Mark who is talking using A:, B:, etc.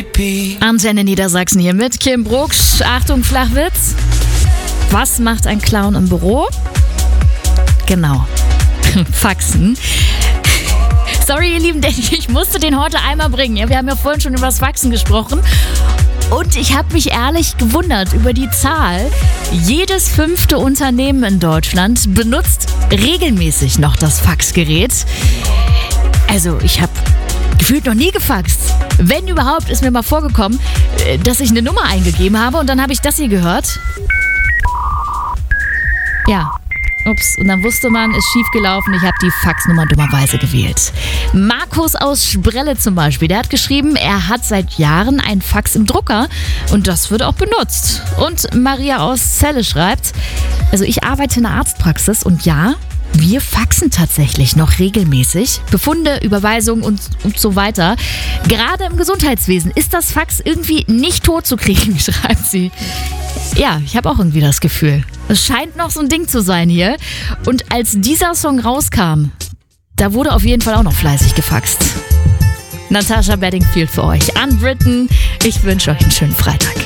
A: Antenne Niedersachsen hier mit Kim Brucksch. Achtung, Flachwitz. Was macht ein Clown im Büro? Genau. Faxen. Sorry, ihr Lieben, ich musste den heute einmal bringen. Ja, wir haben ja vorhin schon über das Faxen gesprochen. Und ich habe mich ehrlich gewundert über die Zahl. Jedes 5. Unternehmen in Deutschland benutzt regelmäßig noch das Faxgerät. Also, ich habe gefühlt noch nie gefaxt. Wenn überhaupt, ist mir mal vorgekommen, dass ich eine Nummer eingegeben habe und dann habe ich das hier gehört. Ja. Ups, und dann wusste man, ist schiefgelaufen, ich habe die Faxnummer dummerweise gewählt. Markus aus Sprelle zum Beispiel, der hat geschrieben, er hat seit Jahren ein Fax im Drucker und das wird auch benutzt. Und Maria aus Celle schreibt, also ich arbeite in einer Arztpraxis und ja, wir faxen tatsächlich noch regelmäßig. Befunde, Überweisungen und so weiter. Gerade im Gesundheitswesen ist das Fax irgendwie nicht tot zu kriegen, schreibt sie. Ja, ich habe auch irgendwie das Gefühl. Es scheint noch so ein Ding zu sein hier. Und als dieser Song rauskam, da wurde auf jeden Fall auch noch fleißig gefaxt. Natasha Bedingfield für euch. Unwritten. Ich wünsche euch einen schönen Freitag.